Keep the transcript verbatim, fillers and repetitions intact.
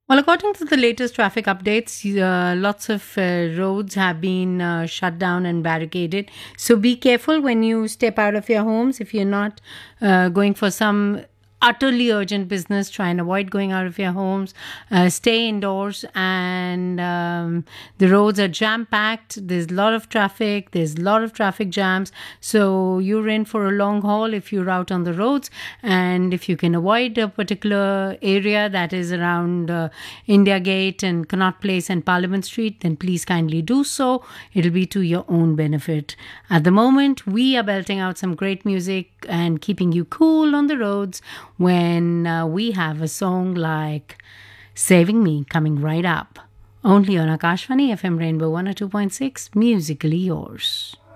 Well, according to the latest traffic updates, uh, lots of uh, roads have been uh, shut down and barricaded. So be careful when you step out of your homes. If you're not uh, going for some utterly urgent business, try and avoid going out of your homes. Uh, stay indoors, and um, the roads are jam packed. There's a lot of traffic. There's a lot of traffic jams. So you're in for a long haul if you're out on the roads. And if you can avoid a particular area that is around uh, India Gate and Connaught Place and Parliament Street, then please kindly do so. It'll be to your own benefit. At the moment, we are belting out some great music and keeping you cool on the roads when uh, we have a song like Saving Me coming right up. Only on Akashvani F M Rainbow one oh two point six, musically yours.